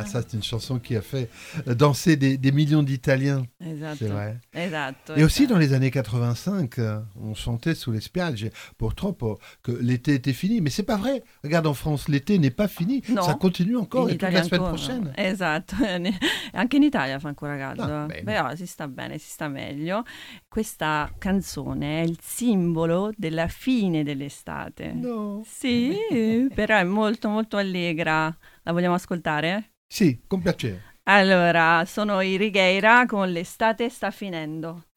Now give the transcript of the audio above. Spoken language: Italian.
ça c'est une chanson qui a fait danser des millions d'Italiens. Esatto. C'est vrai. Esatto. Et aussi dans les années 85, on chantait sous les spiagge purtroppo que l'été était fini, mais c'est pas vrai. Regarde en France, l'été n'est pas fini, No. ça continue encore In et toute Italia la semaine ancora. prochaine. Esatto, anche in Italia fa ancora caldo, Ah, bene. però si sta bene, si sta meglio. Questa canzone è il simbolo della fine dell'estate. No. Sì, però è molto molto allegra. La vogliamo ascoltare? Sì, con piacere. Allora, sono i Righeira con L'estate sta finendo.